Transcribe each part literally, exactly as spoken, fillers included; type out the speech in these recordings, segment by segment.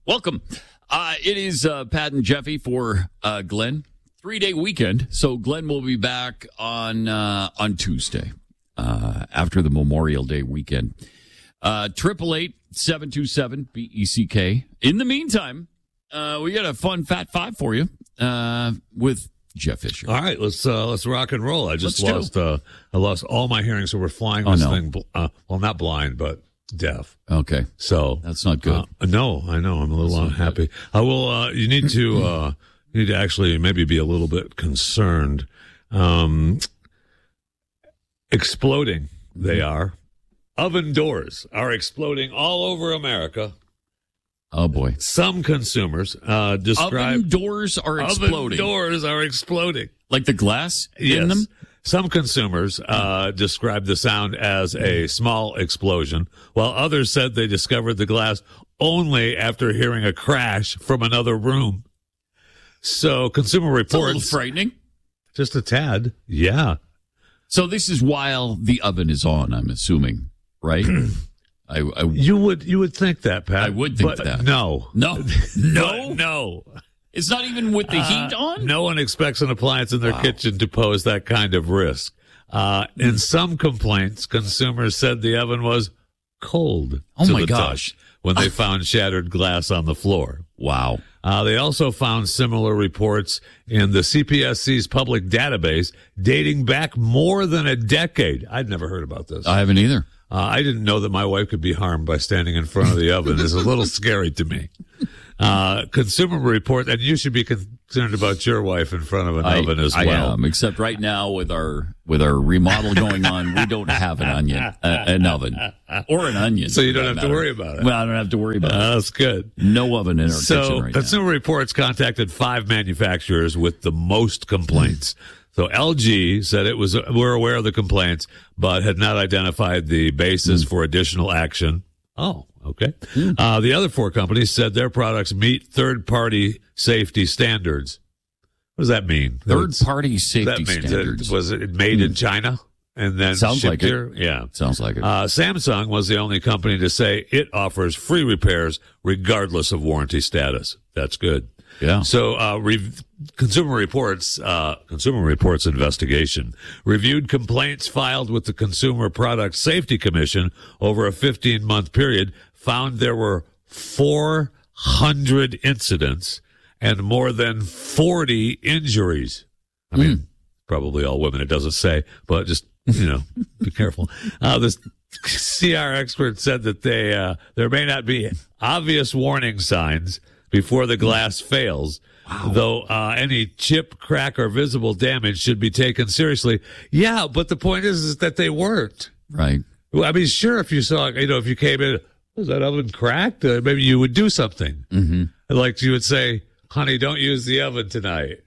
Welcome. Uh, it is uh, Pat and Jeffy for uh, Glenn. Three-day weekend. So Glenn will be back on uh, on Tuesday uh, after the Memorial Day weekend. Triple eight seven two seven B E C K. In the meantime, uh, we got a fun Fat Five for you uh, with Jeff Fisher. All right, let's uh, let's rock and roll. I just Let's lost uh, I lost all my hearing, so we're flying Oh, this no. thing. bl- Uh, well, not blind, but deaf. Okay. So That's not good. Uh, no, I know. I'm a little not unhappy. I will. Uh, you need to. Uh, you need to actually maybe be a little bit concerned. Um, exploding, they are. Oven doors are exploding all over America. Oh, boy. Some consumers uh, describe Oven doors are exploding. Oven doors are exploding. Like the glass Yes. in them? Some consumers uh, described the sound as a small explosion, while others said they discovered the glass only after hearing a crash from another room. So Consumer It's a little Reports, frightening. just a tad, yeah. So this is while the oven is on, I'm assuming, right? I, I You would you would think that, Pat. I would think but that. No, No. No? no. It's not even with the heat Uh, on? No one expects an appliance in their Wow. kitchen to pose that kind of risk. Uh, Hmm. in some complaints, consumers said the oven was cold. Oh, to my the gosh. touch when they found shattered glass on the floor. Wow. Uh, they also found similar reports in the C P S C's public database dating back more than a decade. I'd never heard about this. I haven't either. Uh, I didn't know that my wife could be harmed by standing in front of the oven. It's a little scary to me. Uh, Consumer Report, and you should be concerned about your wife in front of an I, oven as I well. am, except right now with our with our remodel going on, we don't have an onion, uh, an oven, or an onion. So you for don't that have to matter. worry about it. Well, I don't have to worry about Uh, it. that's good. No oven in our kitchen So, right now. Consumer Reports contacted five manufacturers with the most complaints. So L G said it was we're aware of the complaints, but had not identified the basis for additional action. Oh, okay. Uh, the other four companies said their products meet third-party safety standards. What does that mean? Third party That safety means standards. it, was it made in China and then Sounds shipped like it. here? Yeah. Sounds like it. Uh, Samsung was the only company to say it offers free repairs regardless of warranty status. That's good. yeah. So, uh, re- Consumer Reports, uh, Consumer Reports investigation reviewed complaints filed with the Consumer Product Safety Commission over a fifteen month period, found there were four hundred incidents and more than forty injuries. I mean, probably all women, it doesn't say, but just, you know, be careful. Uh, this C R expert said that they, uh, there may not be obvious warning signs before the glass fails, though uh, any chip, crack, or visible damage should be taken seriously. Yeah, but the point is, is that they weren't. Right. Well, I mean, sure, if you saw, you know, if you came in, was that oven cracked? Uh, maybe you would do something. Mm-hmm. Like you would say, honey, don't use the oven tonight.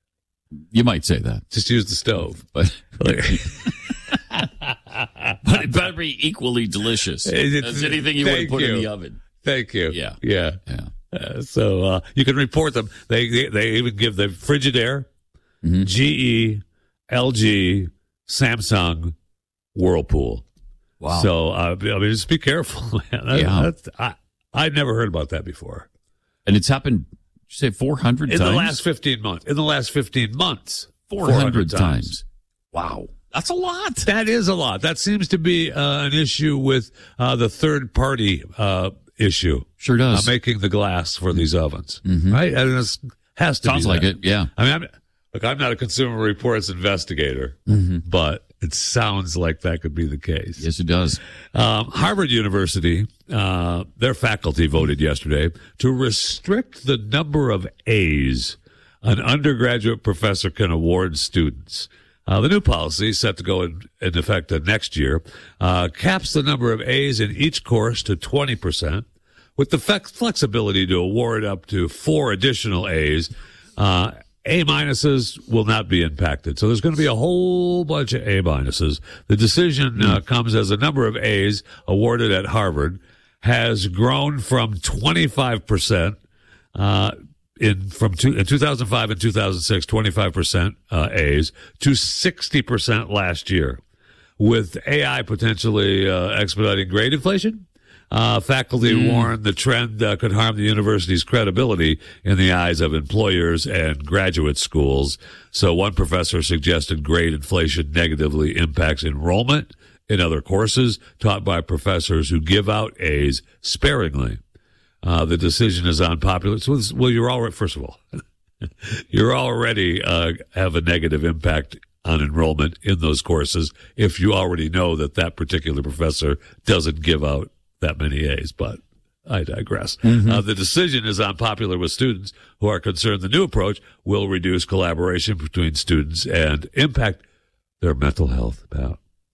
You might say that, Just use the stove. but Like, but it better be equally delicious It's- as anything you want to thank put in you. the oven. thank you. Yeah. Yeah. Yeah. Uh, so uh, you can report them. They they, they even give the Frigidaire, Mhm. G E, L G, Samsung, Whirlpool. Wow. So uh, I mean, just be careful, man. That- Yeah. that's, I I'd never heard about that before. and it's happened, did you say four hundred In times? the last fifteen months. In the last fifteen months, four hundred times. Wow. That's a lot. That is a lot. That seems to be uh, an issue with uh, the third party uh, issue. Sure Uh, does. making the glass for these ovens, Mhm. right? And it has to Sounds be like that. it. Yeah. I mean, I'm, look, I'm not a Consumer Reports investigator, Mhm. but it sounds like that could be the case. Yes, it does. Um, Harvard University, uh, their faculty voted yesterday to restrict the number of A's an undergraduate professor can award students. Uh, the new policy, set to go in, in effect uh, next year, uh, caps the number of A's in each course to twenty percent, with the flex- flexibility to award up to four additional A's. Uh, A minuses will not be impacted. So there's going to be a whole bunch of A minuses. The decision uh, comes as the number of A's awarded at Harvard has grown from twenty-five percent uh, in from two, in two thousand five and two thousand six, twenty-five percent uh, A's to sixty percent last year. With A I potentially uh, expediting grade inflation, Uh, faculty mm. warned the trend uh, could harm the university's credibility in the eyes of employers and graduate schools. So one professor suggested grade inflation negatively impacts enrollment in other courses taught by professors who give out A's sparingly. Uh, the decision is unpopular. So, this, well, you're already, first of all, you're already uh, have a negative impact on enrollment in those courses if you already know that that particular professor doesn't give out that many A's, but I digress. Mm-hmm. Uh, the decision is unpopular with students who are concerned the new approach will reduce collaboration between students and impact their mental health. About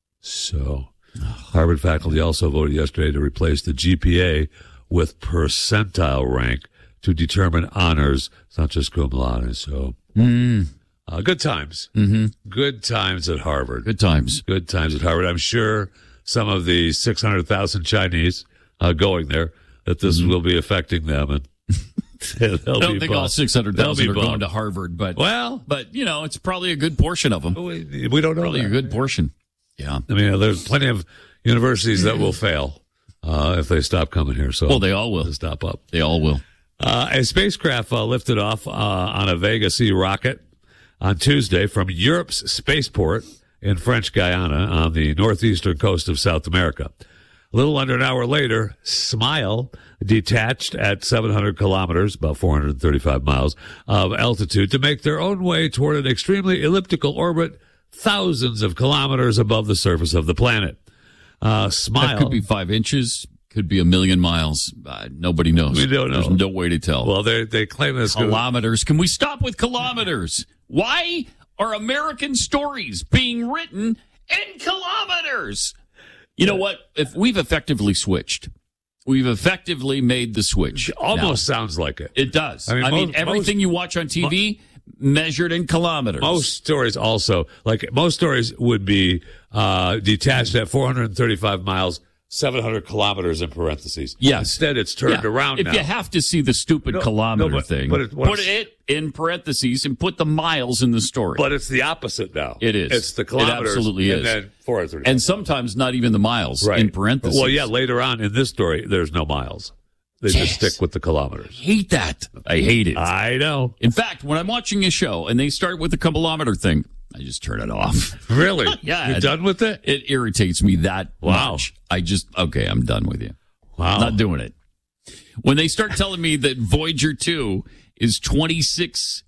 so, Harvard faculty also voted yesterday to replace the G P A with percentile rank to determine honors. It's not just cum laude. So, mm. uh, good times. Mm-hmm. Good times at Harvard. Good times. Good times at Harvard. I'm sure some of the six hundred thousand Chinese uh, going there, that this mm-hmm. will be affecting them. And they'll I don't be think bummed. all six hundred thousand are bummed. going to Harvard, but, well, but, you know, it's probably a good portion of them. We, we don't know. Probably that. a good portion. Yeah. I mean, there's plenty of universities that will fail uh, if they stop coming here. So, well, they all will. Stop up. They all will. Uh, a spacecraft uh, lifted off uh, on a Vega C rocket on Tuesday from Europe's spaceport in French Guiana on the northeastern coast of South America. A little under an hour later, SMILE detached at seven hundred kilometers, about four hundred thirty-five miles of altitude, to make their own way toward an extremely elliptical orbit thousands of kilometers above the surface of the planet. Uh, SMILE. That could be five inches, could be a million miles. Uh, nobody knows. We don't know. There's no way to tell. Well, they they claim this kilometers. Can we stop with kilometers? Why are American stories being written in kilometers? You know what? If we've effectively switched, we've effectively made the switch. It almost now. Sounds like it. It does. I mean, I most, mean everything most, you watch on T V measured in kilometers. Most stories also, like most stories would be uh, detached at four hundred thirty-five miles, seven hundred kilometers in parentheses. Yes. Instead, it's turned yeah. around if now. If you have to see the stupid no, kilometer no, but, thing, but it, put it in parentheses and put the miles in the story. But it's the opposite now. It is. It's the kilometers. It absolutely and is. Then four hundred thirty. And sometimes not even the miles right. in parentheses. Well, yeah, later on in this story, there's no miles. They yes. just stick with the kilometers. I hate that. I hate it. I know. In fact, when I'm watching a show and they start with the kilometer thing, I just turn it off. Really? Yeah. You're it, done with it? It irritates me that wow. much. I just, okay, I'm done with you. Wow. Not doing it. When they start telling me that Voyager two is twenty-six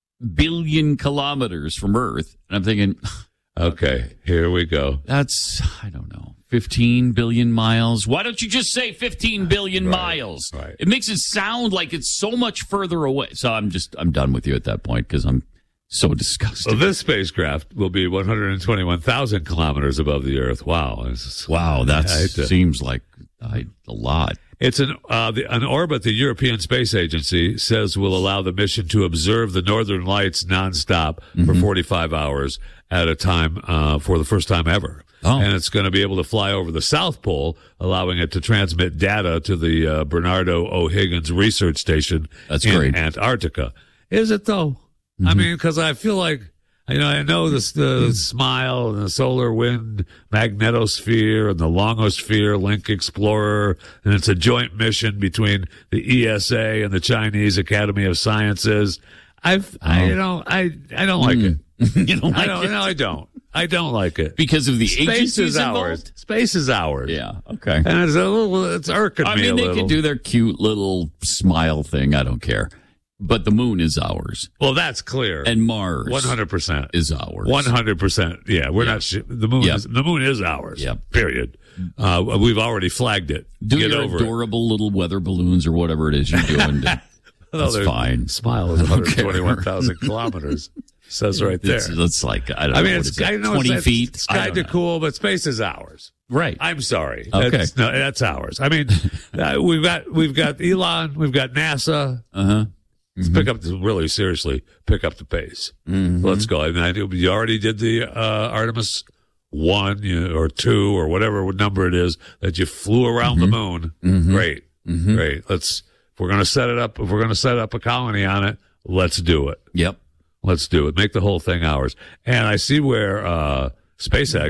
billion kilometers from Earth, and I'm thinking, okay, here we go. That's, I don't know, fifteen billion miles. Why don't you just say fifteen billion right, miles? Right. It makes it sound like it's so much further away. So I'm just, I'm done with you at that point because I'm so disgusted. Well, this spacecraft will be one hundred twenty-one thousand kilometers above the Earth. Wow. Wow, that seems like I, a lot. It's an uh, the, an orbit the European Space Agency says will allow the mission to observe the Northern Lights nonstop mm-hmm. for forty-five hours at a time uh, for the first time ever. Oh. And it's going to be able to fly over the South Pole, allowing it to transmit data to the uh, Bernardo O'Higgins Research Station That's in great. Antarctica. Is it, though? Mm-hmm. I mean, because I feel like, you know, I know this, the mm-hmm. SMILE and the Solar Wind Magnetosphere and the Longosphere Link Explorer, and it's a joint mission between the E S A and the Chinese Academy of Sciences. I've, oh. I, you know, I, I don't like mm. it. You don't like I don't, it? No, I don't. I don't like it. Because of the Space agencies is involved? ours. Space is ours. Yeah, okay. And it's a little, it's irking I me mean, a they little. can do their cute little smile thing. I don't care. But the moon is ours. Well, that's clear. And Mars one hundred percent is ours. one hundred percent. Yeah, we're yeah. not, sh- the moon yep. is, the moon is ours. Yep. Period. Uh, we've already flagged it. Do Get your over adorable it. little weather balloons or whatever it is you're doing. To, that's fine. SMILE is one hundred twenty-one thousand kilometers. Says right there. It's, it's like, I don't I know. mean, what it's, is I know twenty it's, feet. It's kind of cool, but space is ours. Right. I'm sorry. Okay. That's, no, that's ours. I mean, uh, we've got, we've got Elon, we've got NASA. Uh huh. Let's mm-hmm. pick up the, really seriously, pick up the pace. Mm-hmm. Let's go. I mean, I, you already did the uh, Artemis one you know, or two or whatever number it is that you flew around mm-hmm. the moon. Mm-hmm. Great, mm-hmm. great. Let's. If we're going to set it up, if we're going to set up a colony on it, let's do it. Yep. Let's do it. Make the whole thing ours. And I see where uh, SpaceX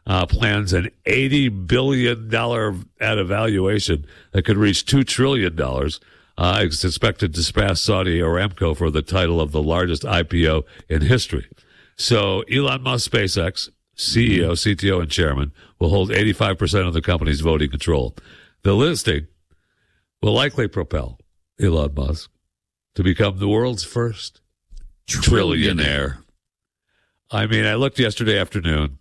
uh, plans an eighty billion dollars at a valuation that could reach two trillion dollars. Uh, it's expected to surpass Saudi Aramco for the title of the largest I P O in history. So Elon Musk, SpaceX, C E O, C T O, and chairman, will hold eighty-five percent of the company's voting control. The listing will likely propel Elon Musk to become the world's first trillionaire. I mean, I looked yesterday afternoon,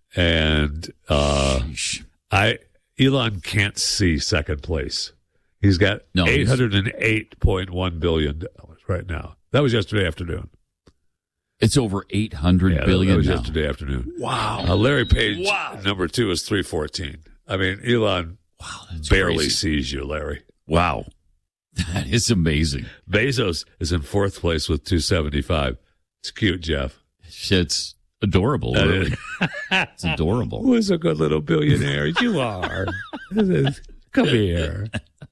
and uh, I Elon can't see second place. He's got no, eight hundred eight point one billion dollars right now. That was yesterday afternoon. It's over eight hundred yeah, billion that was now. yesterday afternoon. Wow. Uh, Larry Page, wow. number two, is three fourteen. I mean, Elon wow, that's barely crazy. sees you, Larry. Wow. That is amazing. Bezos is in fourth place with two seventy-five. It's cute, Jeff. It's adorable, really. It's adorable. Who is a good little billionaire? You are. Come here.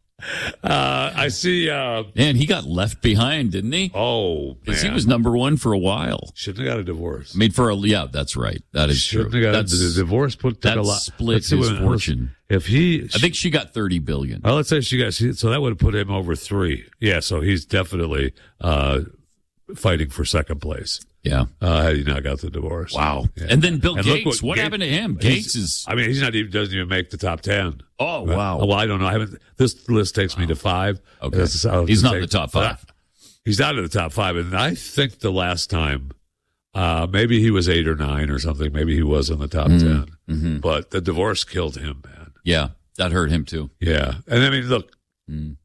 Uh, I see. Uh, Man, he got left behind, didn't he? Oh, because man. he was number one for a while. Shouldn't have got a divorce. I mean, for a yeah, that's right. That is Shouldn't true. have got that's, a, the divorce. Put that a lot. split his what, fortune. If he, I think she got thirty billion. Well, let's say she got. So that would have put him over three. Yeah, so he's definitely uh, fighting for second place. Yeah. Uh, had he not got the divorce. Wow. Yeah. And then Bill and Gates. What, what Gates, happened to him? Gates is. I mean, he's not even doesn't even make the top ten. Oh right? wow. Well, I don't know. I haven't. This list takes wow. me to five. Okay. He's not take, in the top five. He's not in the top five, and I think the last time, uh, maybe he was eight or nine or something. Maybe he was in the top mm-hmm. ten. Mm-hmm. But the divorce killed him, man. Yeah, that hurt him too. Yeah, and I mean, look, mm.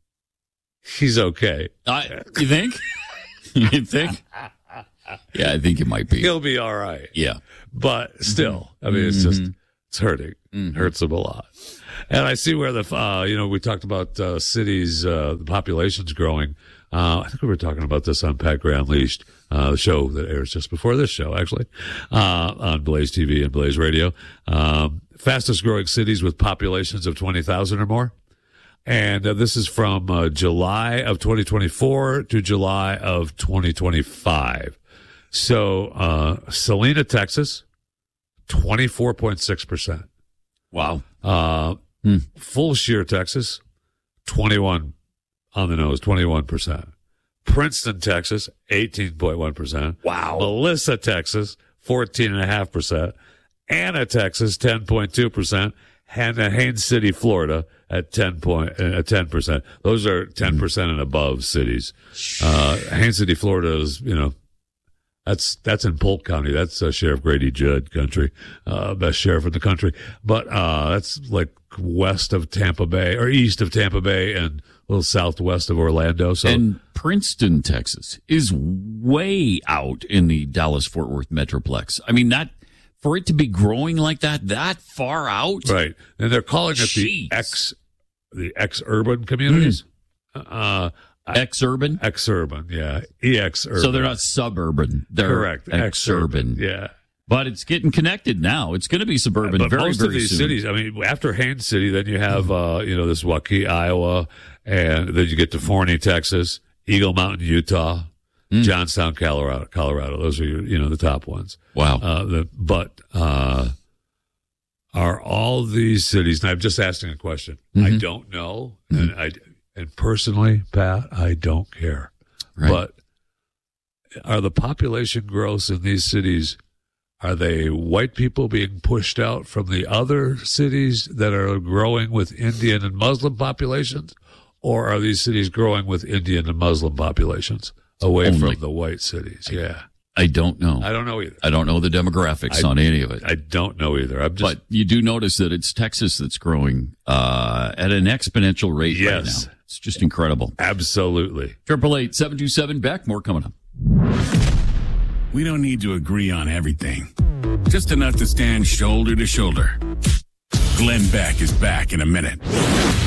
he's okay. Uh, you think? You think? Yeah, I think it might be. He'll be all right. Yeah. But still, I mean, it's just, it's hurting. Mm-hmm. Hurts him a lot. And I see where the, uh, you know, we talked about uh, cities, uh, the population's growing. Uh, I think we were talking about this on Pat Gray Unleashed, uh, the show that airs just before this show, actually, uh, on Blaze T V and Blaze Radio. Um, fastest growing cities with populations of twenty thousand or more. And uh, this is from uh, July of twenty twenty-four to July of twenty twenty-five. So, uh, Salina, Texas, twenty-four point six percent. Wow. Uh, hmm. Fulshire, Texas, twenty-one on the nose, twenty-one percent. Princeton, Texas, eighteen point one percent. Wow. Melissa, Texas, fourteen point five percent. Anna, Texas, ten point two percent. Hannah, Haines City, Florida, at ten point, uh, ten percent. Those are ten percent and above cities. Uh, Haines City, Florida is, you know, That's that's in Polk County. That's uh, Sheriff Grady Judd country, uh, best sheriff in the country. But uh, that's like west of Tampa Bay or east of Tampa Bay and a little southwest of Orlando. So and Princeton, Texas, is way out in the Dallas-Fort Worth metroplex. I mean, that for it to be growing like that, that far out, right? And they're calling it Jeez. the ex the ex-urban communities. Mm. Uh, Ex-urban? Ex-urban, yeah. E-ex-urban. So they're not suburban. They're correct. Ex-urban. Yeah. But it's getting connected now. It's going to be suburban but very, most very of these soon. cities, I mean, after Haines City, then you have, uh, you know, this Waukee, Iowa, and then you get to Forney, Texas, Eagle Mountain, Utah, mm. Johnstown, Colorado, Colorado. Those are, your, you know, the top ones. Wow. Uh, the, but uh, are all these cities, and I'm just asking a question. Mm-hmm. I don't know, mm-hmm. and I... And personally, Pat, I don't care. Right. But are the population growths in these cities, are they white people being pushed out from the other cities that are growing with Indian and Muslim populations? Or are these cities growing with Indian and Muslim populations away Only. from the white cities? I, yeah. I don't know. I don't know either. I don't know the demographics I, on any of it. I don't know either. I'm just, but you do notice that it's Texas that's growing uh, at an exponential rate yes. right now. It's just incredible. Absolutely. Triple eight seven two seven Beck. More coming up. We don't need to agree on everything. Just enough to stand shoulder to shoulder. Glenn Beck is back in a minute.